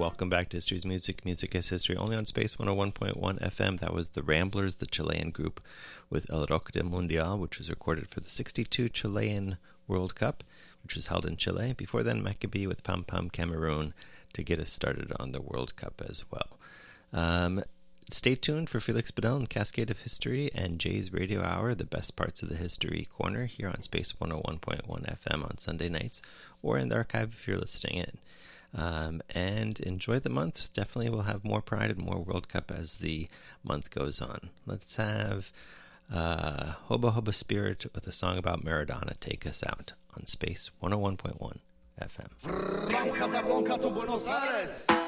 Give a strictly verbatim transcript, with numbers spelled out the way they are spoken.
welcome back to History's Music. Music is History, only on Space one oh one point one F M. That was the Ramblers, the Chilean group, with El Rock del Mundial, which was recorded for the sixty-two Chilean World Cup, which was held in Chile. Before then, Maccabee with Pam Pam Cameroon to get us started on the World Cup as well. Um, stay tuned for Felix Bedell and Cascade of History and Jay's Radio Hour, the best parts of the History Corner, here on Space one oh one point one F M on Sunday nights, or in the archive if you're listening in. Um, and enjoy the month. Definitely we'll have more Pride and more World Cup as the month goes on. Let's have uh, Hoba Hoba Spirit with a song about Maradona take us out on Space one oh one point one F M.